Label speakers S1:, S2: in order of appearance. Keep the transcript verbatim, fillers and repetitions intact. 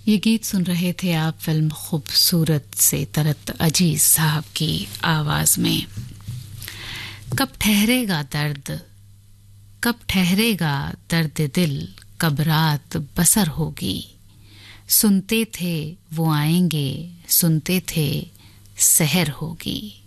S1: ये गीत सुन रहे थे आप फिल्म खूबसूरत से तरत अजीज साहब की आवाज में। कब ठहरेगा दर्द, कब ठहरेगा दर्द दिल, कब रात बसर होगी। सुनते थे वो आएंगे, सुनते थे सहर होगी।